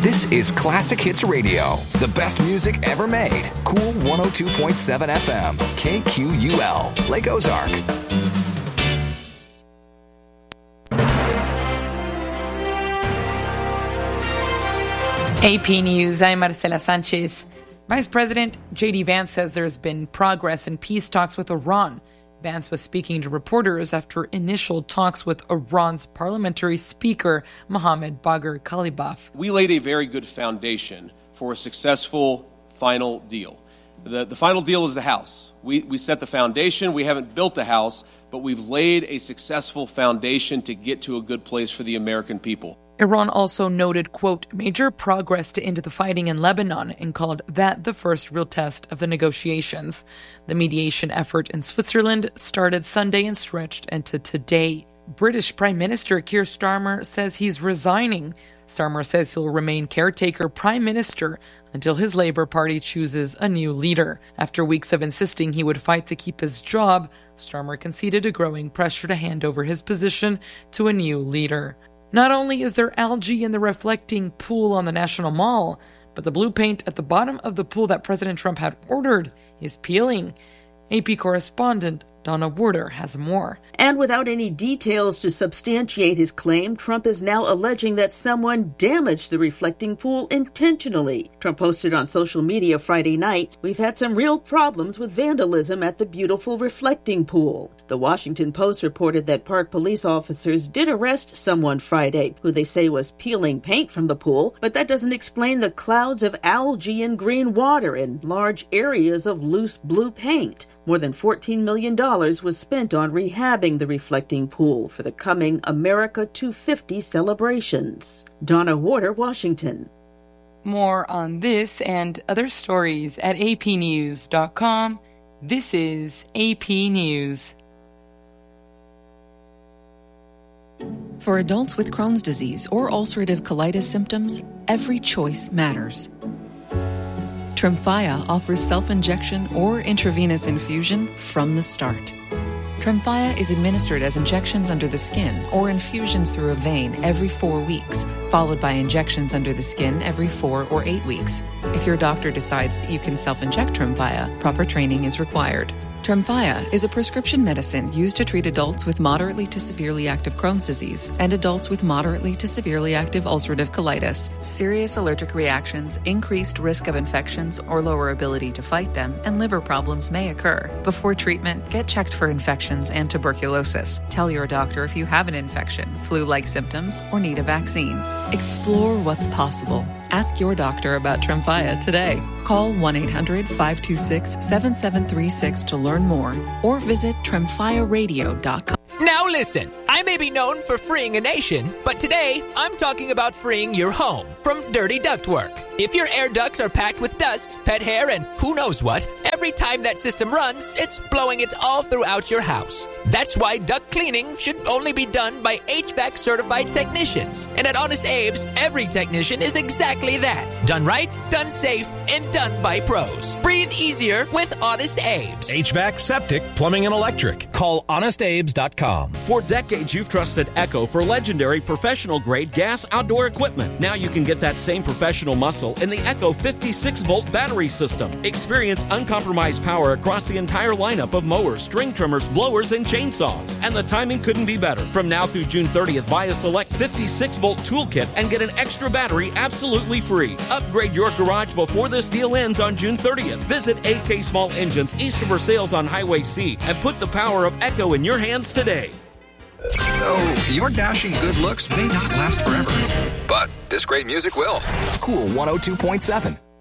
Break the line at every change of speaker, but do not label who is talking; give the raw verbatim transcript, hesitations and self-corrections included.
This is Classic Hits Radio, the best music ever made. Cool one oh two point seven F M, K Q U L, Lake Ozark.
A P News, I'm Marcela Sanchez. Vice President J D Vance says there's been progress in peace talks with Iran. Vance was speaking to reporters after initial talks with Iran's parliamentary speaker, Mohammad Bagher Khalibaf.
We laid a very good foundation for a successful final deal. The, the final deal is the house. We, we set the foundation. We haven't built the house, but we've laid a successful foundation to get to a good place for the American people.
Iran also noted, quote, major progress to end the fighting in Lebanon and called that the first real test of the negotiations. The mediation effort in Switzerland started Sunday and stretched into today. British Prime Minister Keir Starmer says he's resigning. Starmer says he'll remain caretaker prime minister until his Labour Party chooses a new leader. After weeks of insisting he would fight to keep his job, Starmer conceded to growing pressure to hand over his position to a new leader. Not only is there algae in the reflecting pool on the National Mall, but the blue paint at the bottom of the pool that President Trump had ordered is peeling. A P correspondent Donna Warder has more.
And without any details to substantiate his claim, Trump is now alleging that someone damaged the reflecting pool intentionally. Trump posted on social media Friday night, "We've had some real problems with vandalism at the beautiful reflecting pool." The Washington Post reported that park police officers did arrest someone Friday, who they say was peeling paint from the pool, but that doesn't explain the clouds of algae and green water and large areas of loose blue paint. More than fourteen million dollars was spent on rehabbing the reflecting pool for the coming America two fifty celebrations. Donna Warder, Washington.
More on this and other stories at a p news dot com. This is A P News.
For adults with Crohn's disease or ulcerative colitis symptoms, every choice matters. Tremfya offers self-injection or intravenous infusion from the start. Tremfya is administered as injections under the skin or infusions through a vein every four weeks, followed by injections under the skin every four or eight weeks. If your doctor decides that you can self-inject Tremfya, proper training is required. Tremfya is a prescription medicine used to treat adults with moderately to severely active Crohn's disease and adults with moderately to severely active ulcerative colitis. Serious allergic reactions, increased risk of infections or lower ability to fight them, and liver problems may occur. Before treatment, get checked for infections and tuberculosis. Tell your doctor if you have an infection, flu-like symptoms, or need a vaccine. Explore what's possible. Ask your doctor about Tremfya today. Call one eight hundred five two six seven seven three six to learn more or visit tremfya radio dot com.
Now listen, I may be known for freeing a nation, but today I'm talking about freeing your home from dirty ductwork. If your air ducts are packed with dust, pet hair, and who knows what, every time that system runs, it's blowing it all throughout your house. That's why duct cleaning should only be done by H V A C-certified technicians. And at Honest Abe's, every technician is exactly that. Done right, done safe, and done by pros. Breathe easier with Honest Abe's.
H V A C, septic, plumbing, and electric. Call honest abes dot com.
For decades, you've trusted Echo for legendary professional-grade gas outdoor equipment. Now you can get that same professional muscle in the Echo fifty-six volt battery system. Experience uncompromised power across the entire lineup of mowers, string trimmers, blowers, and chainsaws. And the timing couldn't be better. From now through June thirtieth, buy a select fifty-six volt toolkit and get an extra battery absolutely free. Upgrade your garage before this deal ends on June thirtieth. Visit A K Small Engines east of Versailles on Highway C and put the power of Echo in your hands today.
So, your dashing good looks may not last forever, but this great music will. Cool one oh two point seven.